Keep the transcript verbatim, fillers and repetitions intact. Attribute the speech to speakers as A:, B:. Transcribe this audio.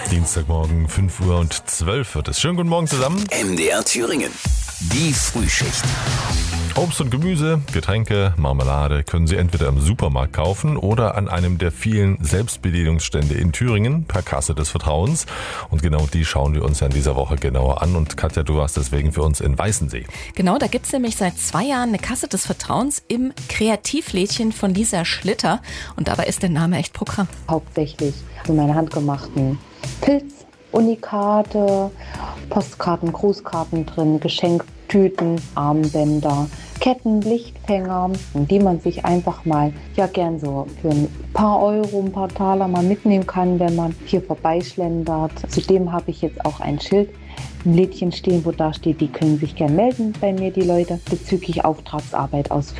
A: Dienstagmorgen, fünf Uhr und zwölf wird es. Schönen guten Morgen zusammen.
B: M D R Thüringen. Die Frühschicht.
A: Obst und Gemüse, Getränke, Marmelade können Sie entweder im Supermarkt kaufen oder an einem der vielen Selbstbedienungsstände in Thüringen per Kasse des Vertrauens. Und genau die schauen wir uns ja in dieser Woche genauer an. Und Katja, du warst deswegen für uns in Weißensee.
C: Genau, da gibt's nämlich seit zwei Jahren eine Kasse des Vertrauens im Kreativlädchen von Lisa Schlitter. Und dabei ist der Name echt Programm.
D: Hauptsächlich so meine handgemachten Pilz, Unikate, Postkarten, Grußkarten drin, Geschenktüten, Armbänder, Ketten, Lichtfänger, die man sich einfach mal ja gern so für ein paar Euro, ein paar Taler mal mitnehmen kann, wenn man hier vorbeischlendert. Zudem habe ich jetzt auch ein Schild im Lädchen stehen, wo da steht, die können sich gern melden bei mir, die Leute, bezüglich Auftragsarbeit ausführen.